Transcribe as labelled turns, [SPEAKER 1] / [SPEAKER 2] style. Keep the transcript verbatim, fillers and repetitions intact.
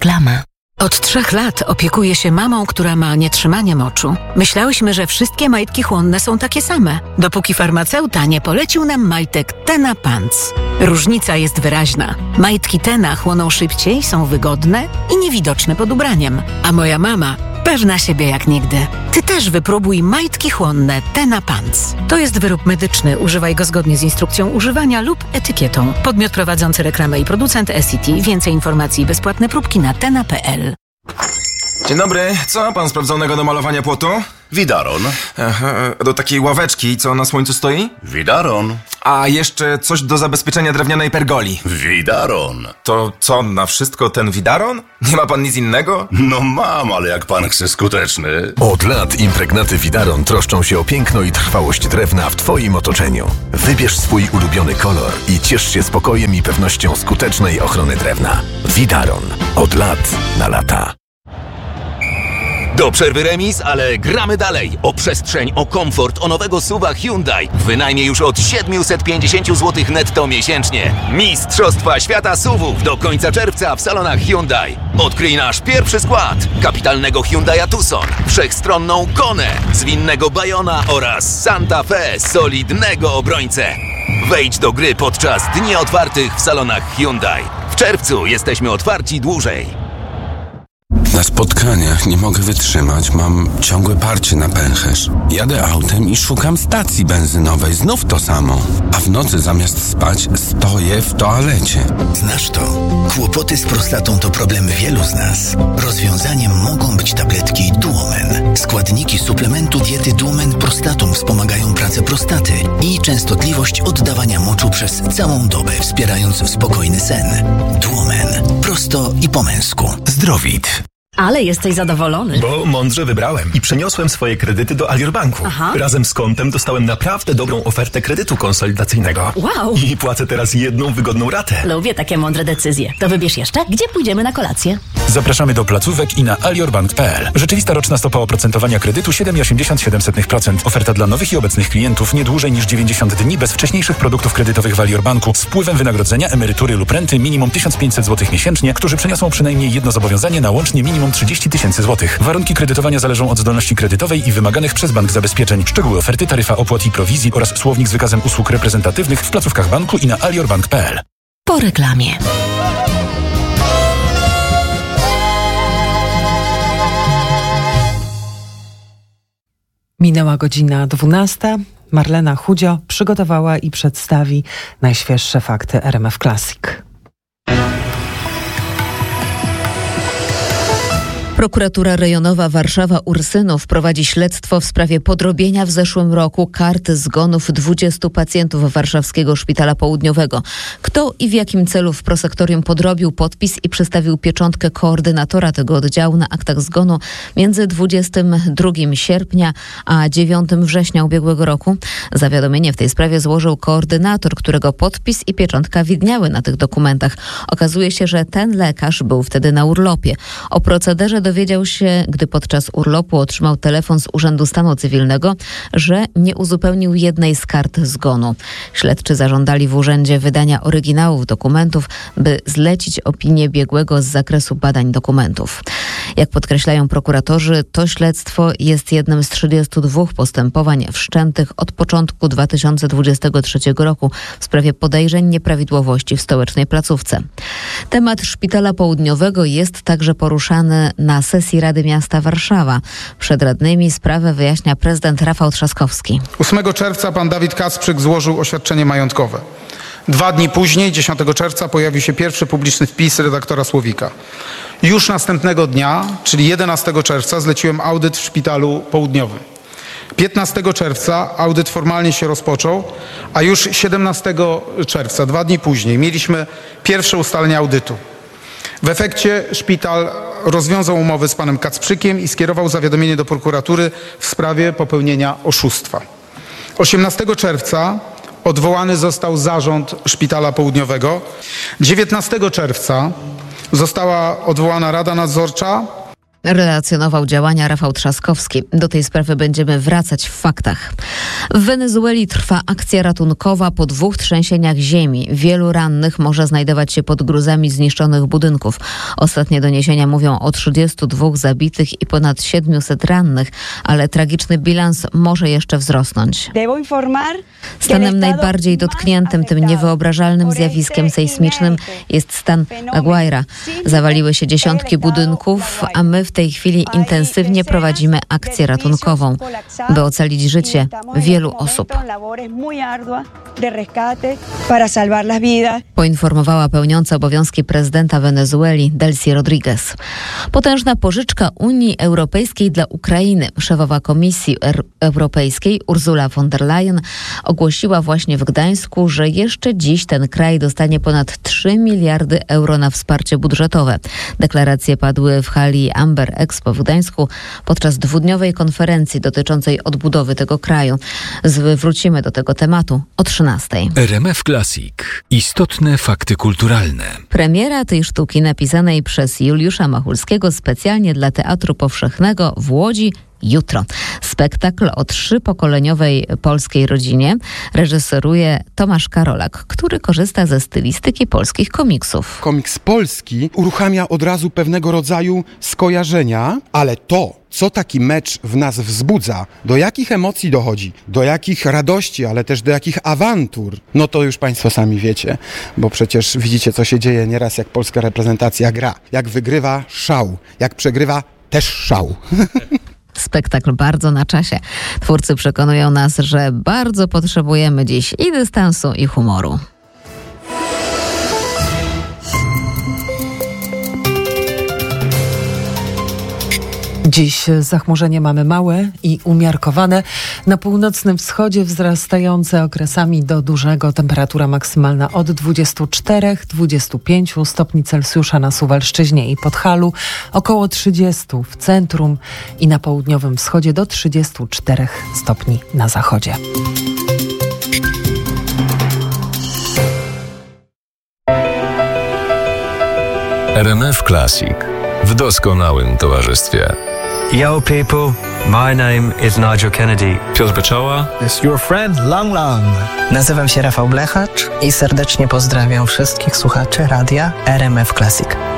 [SPEAKER 1] Reklama.
[SPEAKER 2] Od trzech lat opiekuję się mamą, która ma nietrzymanie moczu. Myślałyśmy, że wszystkie majtki chłonne są takie same, dopóki farmaceuta nie polecił nam majtek Tena Pants. Różnica jest wyraźna. Majtki Tena chłoną szybciej, są wygodne i niewidoczne pod ubraniem. A moja mama pewna siebie jak nigdy. Ty też wypróbuj majtki chłonne Tena Pants. To jest wyrób medyczny. Używaj go zgodnie z instrukcją używania lub etykietą. Podmiot prowadzący reklamę i producent S E T. Więcej informacji i bezpłatne próbki na tena kropka p l.
[SPEAKER 3] Dzień dobry. Co pan sprawdzonego do malowania płotu?
[SPEAKER 4] Widaron.
[SPEAKER 3] Aha, do takiej ławeczki, co na słońcu stoi?
[SPEAKER 4] Widaron.
[SPEAKER 3] A jeszcze coś do zabezpieczenia drewnianej pergoli.
[SPEAKER 4] Widaron.
[SPEAKER 3] To co, na wszystko ten widaron? Nie ma pan nic innego?
[SPEAKER 4] No mam, ale jak pan chce skuteczny.
[SPEAKER 5] Od lat impregnaty Widaron troszczą się o piękno i trwałość drewna w twoim otoczeniu. Wybierz swój ulubiony kolor i ciesz się spokojem i pewnością skutecznej ochrony drewna. Widaron. Od lat na lata.
[SPEAKER 6] Do przerwy remis, ale gramy dalej. O przestrzeń, o komfort, o nowego suwa Hyundai. Wynajmie już od siedemset pięćdziesiąt złotych netto miesięcznie. Mistrzostwa Świata suwów do końca czerwca w salonach Hyundai. Odkryj nasz pierwszy skład. Kapitalnego Hyundai'a Tucson, wszechstronną Konę, zwinnego Bayona oraz Santa Fe, solidnego obrońcę. Wejdź do gry podczas dni otwartych w salonach Hyundai. W czerwcu jesteśmy otwarci dłużej.
[SPEAKER 7] Na spotkaniach nie mogę wytrzymać, mam ciągłe parcie na pęcherz. Jadę autem i szukam stacji benzynowej, znów to samo. A w nocy zamiast spać stoję w toalecie.
[SPEAKER 8] Znasz to? Kłopoty z prostatą to problem wielu z nas. Rozwiązaniem mogą być tabletki Duomen. Składniki suplementu diety Duomen Prostatum wspomagają pracę prostaty i częstotliwość oddawania moczu przez całą dobę, wspierając spokojny sen. Duomen. Prosto i po męsku.
[SPEAKER 9] Zdrowit.
[SPEAKER 10] Ale jesteś zadowolony.
[SPEAKER 9] Bo mądrze wybrałem i przeniosłem swoje kredyty do Alior Banku.
[SPEAKER 10] Aha.
[SPEAKER 9] Razem z kontem dostałem naprawdę dobrą ofertę kredytu konsolidacyjnego.
[SPEAKER 10] Wow!
[SPEAKER 9] I płacę teraz jedną wygodną ratę.
[SPEAKER 10] Lubię takie mądre decyzje. To wybierz jeszcze, gdzie pójdziemy na kolację.
[SPEAKER 11] Zapraszamy do placówek i na aliorbank kropka p l. Rzeczywista roczna stopa oprocentowania kredytu siedem przecinek osiemdziesiąt siedem procent. Oferta dla nowych i obecnych klientów nie dłużej niż dziewięćdziesiąt dni bez wcześniejszych produktów kredytowych w Alior Banku z wpływem wynagrodzenia, emerytury lub renty minimum tysiąc pięćset złotych miesięcznie, którzy przeniosą przynajmniej jedno zobowiązanie na łącznie minimum trzydzieści tysięcy złotych. Warunki kredytowania zależą od zdolności kredytowej i wymaganych przez bank zabezpieczeń. Szczegóły oferty, taryfa opłat i prowizji oraz słownik z wykazem usług reprezentatywnych w placówkach banku i na aliorbank kropka p l.
[SPEAKER 1] Po reklamie.
[SPEAKER 12] Minęła godzina dwunasta. Marlena Chudzio przygotowała i przedstawi najświeższe fakty R M F Classic.
[SPEAKER 13] Prokuratura Rejonowa Warszawa-Ursynów prowadzi śledztwo w sprawie podrobienia w zeszłym roku kart zgonów dwudziestu pacjentów warszawskiego Szpitala Południowego. Kto i w jakim celu w prosektorium podrobił podpis i przystawił pieczątkę koordynatora tego oddziału na aktach zgonu między dwudziestego drugiego sierpnia a dziewiątego września ubiegłego roku? Zawiadomienie w tej sprawie złożył koordynator, którego podpis i pieczątka widniały na tych dokumentach. Okazuje się, że ten lekarz był wtedy na urlopie. O procederze dowiedział się, gdy podczas urlopu otrzymał telefon z Urzędu Stanu Cywilnego, że nie uzupełnił jednej z kart zgonu. Śledczy zażądali w urzędzie wydania oryginałów dokumentów, by zlecić opinię biegłego z zakresu badań dokumentów. Jak podkreślają prokuratorzy, to śledztwo jest jednym z trzydziestu dwóch postępowań wszczętych od początku dwa tysiące dwudziestego trzeciego roku w sprawie podejrzeń nieprawidłowości w stołecznej placówce. Temat Szpitala Południowego jest także poruszany na sesji Rady Miasta Warszawa. Przed radnymi sprawę wyjaśnia prezydent Rafał Trzaskowski.
[SPEAKER 14] ósmego czerwca pan Dawid Kacprzyk złożył oświadczenie majątkowe. Dwa dni później, dziesiątego czerwca, pojawił się pierwszy publiczny wpis redaktora Słowika. Już następnego dnia, czyli jedenastego czerwca, zleciłem audyt w Szpitalu Południowym. piętnastego czerwca audyt formalnie się rozpoczął, a już siedemnastego czerwca, dwa dni później, mieliśmy pierwsze ustalenie audytu. W efekcie szpital rozwiązał umowę z panem Kacprzykiem i skierował zawiadomienie do prokuratury w sprawie popełnienia oszustwa. osiemnastego czerwca odwołany został zarząd Szpitala Południowego. dziewiętnastego czerwca została odwołana Rada Nadzorcza
[SPEAKER 13] Relacjonował działania Rafał Trzaskowski. Do tej sprawy będziemy wracać w faktach. W Wenezueli trwa akcja ratunkowa po dwóch trzęsieniach ziemi. Wielu rannych może znajdować się pod gruzami zniszczonych budynków. Ostatnie doniesienia mówią o trzydziestu dwóch zabitych i ponad siedmiuset rannych, ale tragiczny bilans może jeszcze wzrosnąć. Stanem najbardziej dotkniętym tym niewyobrażalnym zjawiskiem sejsmicznym jest stan La Guaira. Zawaliły się dziesiątki budynków, a my w tej chwili intensywnie prowadzimy akcję ratunkową, by ocalić życie wielu osób. Poinformowała pełniąca obowiązki prezydenta Wenezueli Delcy Rodriguez. Potężna pożyczka Unii Europejskiej dla Ukrainy. Szefowa Komisji Europejskiej Ursula von der Leyen ogłosiła właśnie w Gdańsku, że jeszcze dziś ten kraj dostanie ponad trzy miliardy euro na wsparcie budżetowe. Deklaracje padły w hali Amber Expo w Gdańsku podczas dwudniowej konferencji dotyczącej odbudowy tego kraju. Wrócimy do tego tematu o trzynastej.
[SPEAKER 1] R M F Classic. Istotne fakty kulturalne.
[SPEAKER 13] Premiera tej sztuki napisanej przez Juliusza Machulskiego specjalnie dla Teatru Powszechnego w Łodzi jutro. Spektakl o trzypokoleniowej polskiej rodzinie reżyseruje Tomasz Karolak, który korzysta ze stylistyki polskich komiksów.
[SPEAKER 15] Komiks polski uruchamia od razu pewnego rodzaju skojarzenia, ale to, co taki mecz w nas wzbudza, do jakich emocji dochodzi, do jakich radości, ale też do jakich awantur, no to już Państwo sami wiecie, bo przecież widzicie, co się dzieje nieraz, jak polska reprezentacja gra. Jak wygrywa, szał. Jak przegrywa, też szał.
[SPEAKER 13] Spektakl bardzo na czasie. Twórcy przekonują nas, że bardzo potrzebujemy dziś i dystansu, i humoru.
[SPEAKER 12] Dziś zachmurzenie mamy małe i umiarkowane. Na północnym wschodzie wzrastające okresami do dużego. Temperatura maksymalna od dwudziestu czterech do dwudziestu pięciu stopni Celsjusza na Suwalszczyźnie i Podhalu, około trzydziestu w centrum i na południowym wschodzie do trzydziestu czterech stopni na zachodzie.
[SPEAKER 1] R M F Classic. W doskonałym towarzystwie.
[SPEAKER 16] Yo people, my name is Nigel Kennedy.
[SPEAKER 17] Piotr Beczoła.
[SPEAKER 18] It's your friend Lang Lang.
[SPEAKER 19] Nazywam się Rafał Blechacz i serdecznie pozdrawiam wszystkich słuchaczy radia R M F Classic.